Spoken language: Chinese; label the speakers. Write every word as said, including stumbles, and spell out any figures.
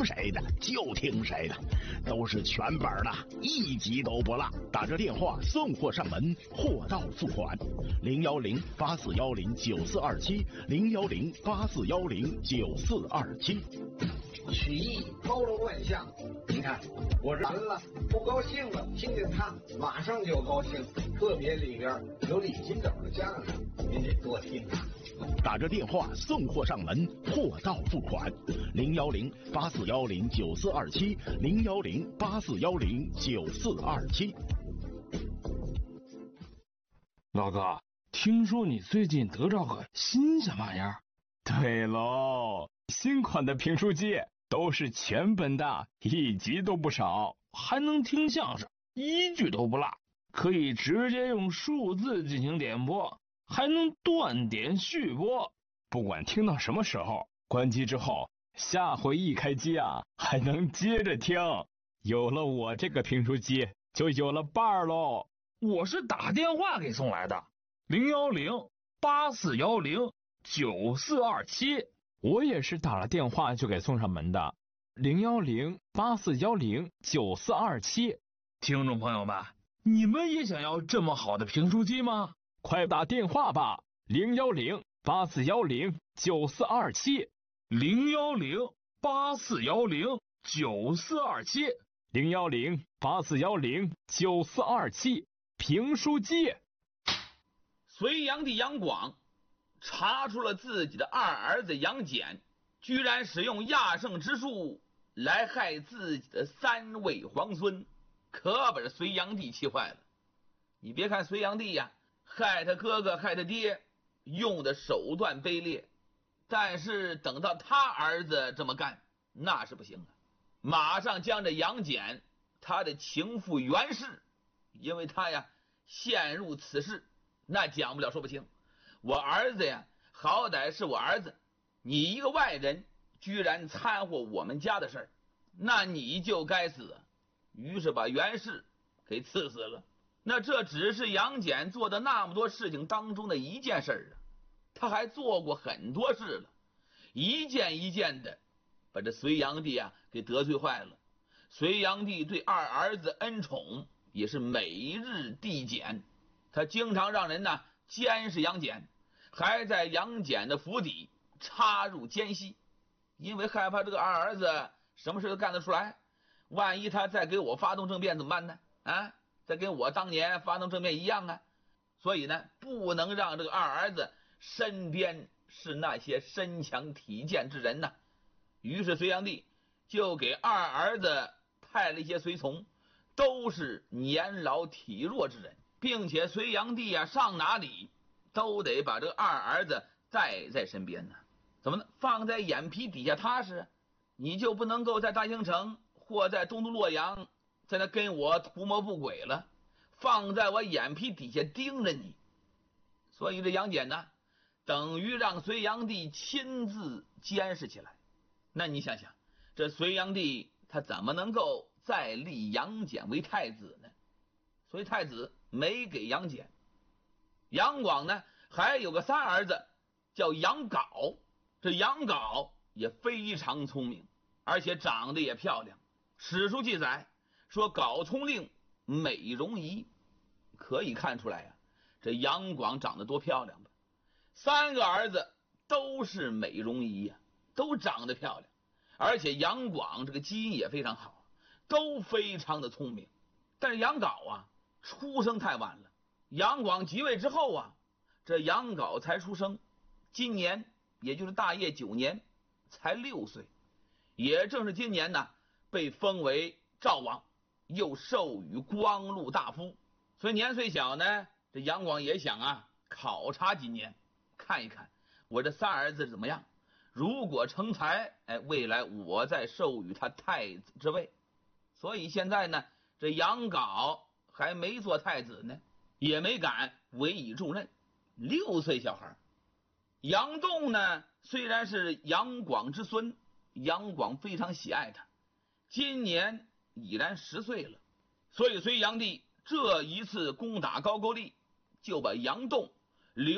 Speaker 1: 听谁的就听谁的，都是全本的，一集都不落。打这电话送货上门，货到付款。零幺零八四幺零九四二七，零幺零八四幺零九四二七。
Speaker 2: 曲艺包罗万象，你看我这完了，不高兴了，听见他马上就高兴。特别里边有李金斗的相声，您得多听啊。
Speaker 1: 打着电话送货上门，货到付款。零幺零八四幺零九四二七，零幺零八四幺零九四二七。
Speaker 3: 老哥，听说你最近得着个新什么玩意儿？
Speaker 4: 对喽，新款的评书机都是全本的，一集都不少，
Speaker 3: 还能听相声，一句都不落，可以直接用数字进行点播，还能断点续播。
Speaker 4: 不管听到什么时候，关机之后，下回一开机啊，还能接着听。有了我这个评书机，就有了伴儿喽。
Speaker 3: 我是打电话给送来的，零幺零八四幺零九四二七。
Speaker 4: 我也是打了电话就给送上门的，零幺零八四幺零九四二七。
Speaker 3: 听众朋友们，你们也想要这么好的评书机吗？
Speaker 4: 快打电话吧，零幺零八四幺零九四二七，
Speaker 3: 零幺零八四幺零九四二七，
Speaker 4: 零幺零八四幺零九四二七，评书机。
Speaker 5: 隋炀帝杨广查出了自己的二儿子杨戬居然使用亚圣之术来害自己的三位皇孙，可把这隋炀帝气坏了。你别看隋炀帝呀、啊，害他哥哥害他爹用的手段卑劣，但是等到他儿子这么干那是不行啊，马上将这杨戬他的情妇袁氏，因为他呀陷入此事，那讲不了说不清。我儿子呀好歹是我儿子，你一个外人居然掺和我们家的事儿，那你就该死。于是把袁氏给赐死了。那这只是杨戬做的那么多事情当中的一件事儿啊，他还做过很多事了，一件一件的把这隋炀帝啊给得罪坏了。隋炀帝对二儿子恩宠也是每日递减，他经常让人呢监视杨戬，还在杨戬的府邸插入奸细，因为害怕这个二儿子什么事都干得出来，万一他再给我发动政变怎么办呢？啊，再跟我当年发动政变一样啊！所以呢，不能让这个二儿子身边是那些身强体健之人呐。于是隋炀帝就给二儿子派了一些随从，都是年老体弱之人，并且隋炀帝啊上哪里都得把这个二儿子带在身边呢。怎么呢？放在眼皮底下踏实，你就不能够在大兴城或在东都洛阳在那跟我图谋不轨了，放在我眼皮底下盯着你。所以这杨戬呢等于让隋炀帝亲自监视起来。那你想想，这隋炀帝他怎么能够再立杨戬为太子呢？所以太子没给杨戬。杨广呢还有个三儿子叫杨镐，这杨镐也非常聪明，而且长得也漂亮。史书记载说镐聪令美容仪，可以看出来呀、啊，这杨广长得多漂亮吧。三个儿子都是美容仪呀、啊，都长得漂亮，而且杨广这个基因也非常好，都非常的聪明。但是杨镐啊出生太晚了，杨广即位之后啊，这杨镐才出生，今年也就是大业九年，才六岁。也正是今年呢被封为赵王，又授予光禄大夫。所以年岁小呢，这杨广也想啊考察几年，看一看我这三儿子怎么样，如果成才，哎，未来我再授予他太子之位。所以现在呢，这杨镐还没做太子呢，也没敢委以重任。六岁小孩。杨栋呢虽然是杨广之孙，杨广非常喜爱他，今年已然十岁了。所以隋炀帝这一次攻打高句丽，就把杨栋